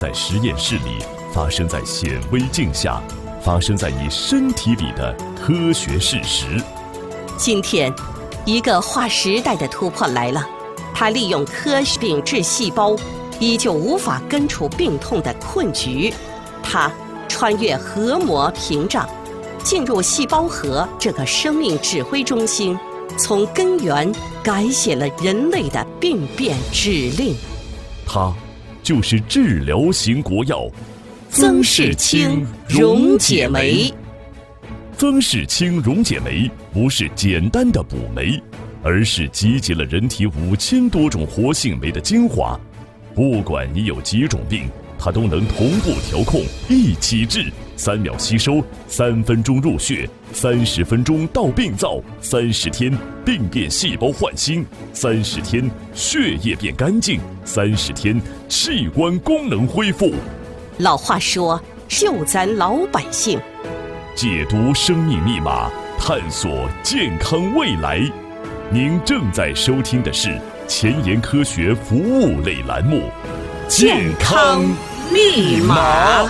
在实验室里，发生在显微镜下，发生在你身体里的科学事实。 今天，一个划时代的突破来了，它利用科学病治细胞，依旧无法根除病痛的困局。它穿越核膜屏障，进入细胞核这个生命指挥中心，从根源改写了人类的病变指令。 它就是治疗型国药曾氏清溶解酶。 曾氏清溶解酶不是简单的补酶，而是集结了人体5000多种活性酶的精华。不管你有几种病，它都能同步调控，一起治，3秒吸收，3分钟入血，30分钟到病灶，30天病变细胞焕新，30天血液变干净，30天器官功能恢复。 老话说，救咱老百姓。 解读生命密码，探索健康未来。您正在收听的是前沿科学服务类栏目《健康密码》。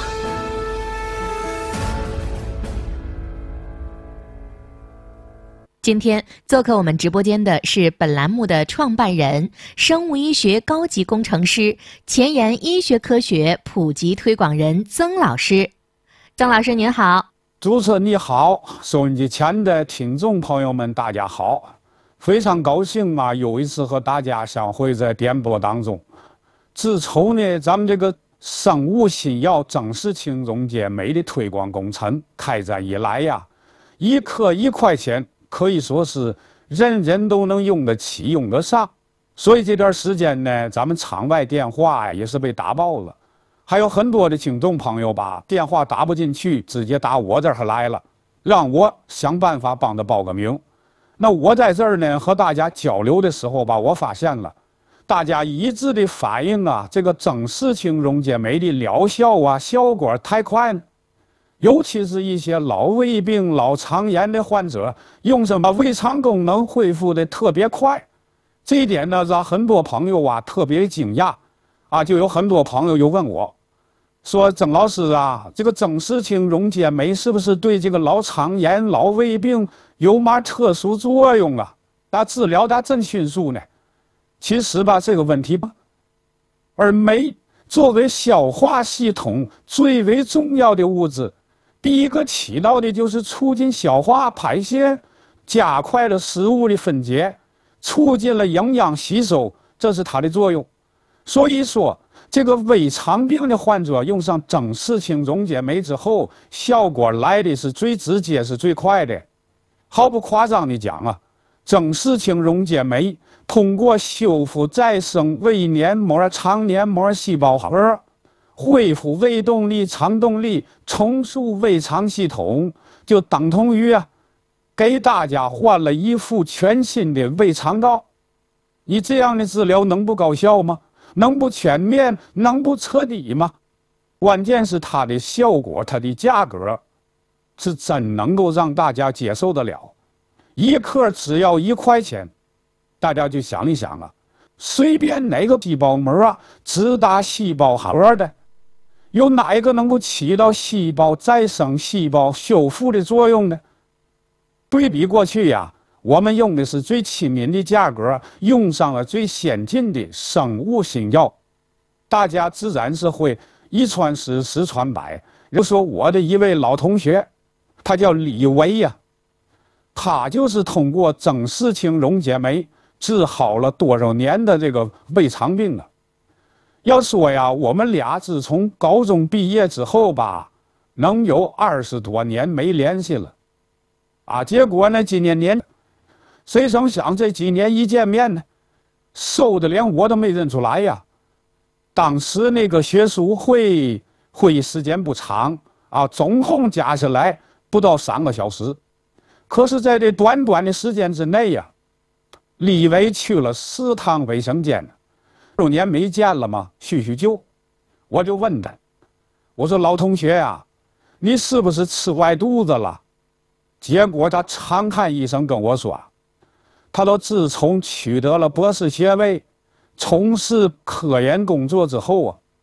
今天做客我们直播间的是本栏目的创办人、生物医学高级工程师、前沿医学科学普及推广人曾老师。曾老师您好。 主持人你好，收音机前的听众朋友们大家好，非常高兴啊，又一次和大家相会在电波当中。自从呢咱们这个生物新药曾氏清溶解酶的推广工程开展以来呀，一颗1块钱可以说是人人都能用得起用得上，所以这段时间呢咱们场外电话也是被打爆了，还有很多的听众朋友吧，电话打不进去，直接打我这儿来了，让我想办法帮他报个名。那我在这儿呢和大家交流的时候吧，我发现了大家一致的反映啊，这个曾氏清溶解酶的疗效啊效果太快了，尤其是一些老胃病、老肠炎的患者，用什么胃肠功能恢复的特别快。这一点呢让很多朋友啊特别惊讶啊，就有很多朋友又问我说，曾老师啊，这个曾氏清溶解酶是不是对这个老肠炎、老胃病有嘛特殊作用啊？它治疗它真迅速呢？其实吧，这个问题吧，而酶作为消化系统最为重要的物质，第一个起到的就是促进消化排泄，加快了食物的分解，促进了营养吸收，这是它的作用。所以说这个胃肠病的患者用上曾氏清溶解酶之后，效果来的是最直接是最快的。毫不夸张地讲啊，曾氏清溶解酶通过修复再生胃黏膜、肠黏膜细胞核，恢复胃动力、肠动力，重塑胃肠系统，就等同于啊给大家换了一副全新的胃肠道。你这样的治疗能不高效吗？能不全面？能不彻底吗？关键是它的效果，它的价格是真能够让大家接受得了。一颗只要1块钱，大家就想一想啊，随便哪个细胞膜啊直达细胞核的，有哪一个能够起到细胞再生、细胞修复的作用呢？对比过去呀，我们用的是最亲民的价格，用上了最先进的生物新药，大家自然是会一传十，十传百。就说我的一位老同学，他叫李维呀，他就是通过曾氏清溶解酶治好了多少年的这个胃肠病了。要说呀，我们俩自从高中毕业之后吧，能有20多年没联系了啊。结果呢，今年谁成想这几年一见面呢，瘦的连我都没认出来呀。当时那个学术会议时间不长啊，总共加起来不到3个小时。可是在这短短的时间之内呀，李维去了4趟卫生间，6年没见了嘛，叙叙旧。我就问他，我说老同学啊，你是不是吃坏肚子了？结果他长叹一声跟我说，他都自从取得了博士学位，从事科研工作之后啊，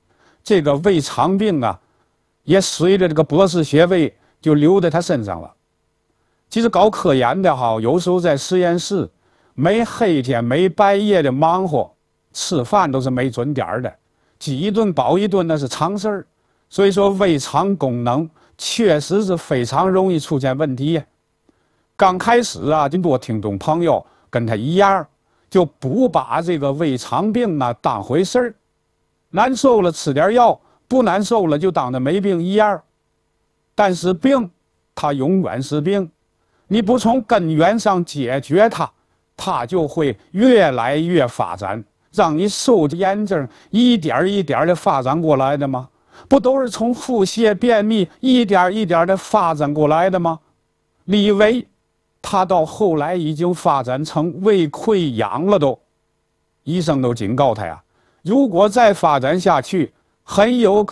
这个胃肠病啊，也随着这个博士学位就留在他身上了。其实搞科研的哈，有时候在实验室没黑天没白夜的忙活，吃饭都是没准点的，饥一顿饱一顿那是常事儿。所以说胃肠功能确实是非常容易出现问题。刚开始啊，很多听众朋友跟他一样，就不把这个胃肠病啊当回事儿，难受了吃点药，不难受了就当它没病一样。但是病它永远是病，你不从根源上解决它，它就会越来越发展。让你受炎症一点一点的发展过来的吗？不都是从腹泻便秘一点一点的发展过来的吗？你以为他到后来已经发展成胃溃疡了都，医生都警告他呀，如果再发展下去，很有可能